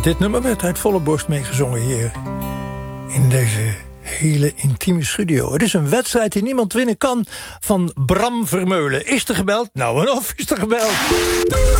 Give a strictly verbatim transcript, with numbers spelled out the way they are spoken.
Dit nummer werd uit volle borst meegezongen hier in deze hele intieme studio. Het is een wedstrijd die niemand winnen kan van Bram Vermeulen. Is er gebeld? Nou en of is er gebeld.